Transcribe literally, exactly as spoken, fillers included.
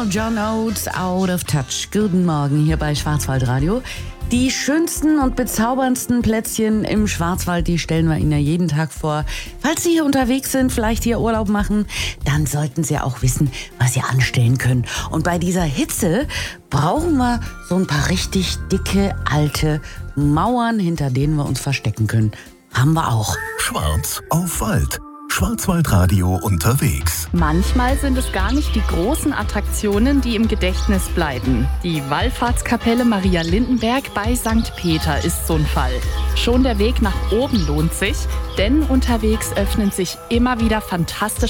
war John Oates, Out of Touch. Guten Morgen hier bei Schwarzwaldradio. Die schönsten und bezauberndsten Plätzchen im Schwarzwald, die stellen wir Ihnen ja jeden Tag vor. Falls Sie hier unterwegs sind, vielleicht hier Urlaub machen, dann sollten Sie auch wissen, was Sie anstellen können. Und bei dieser Hitze brauchen wir so ein paar richtig dicke, alte Mauern, hinter denen wir uns verstecken können. Haben wir auch. Schwarz auf Wald. Schwarzwaldradio unterwegs. Manchmal sind es gar nicht die großen Attraktionen, die im Gedächtnis bleiben. Die Wallfahrtskapelle Maria Lindenberg bei Sankt Peter ist so ein Fall. Schon der Weg nach oben lohnt sich, denn unterwegs öffnen sich immer wieder fantastische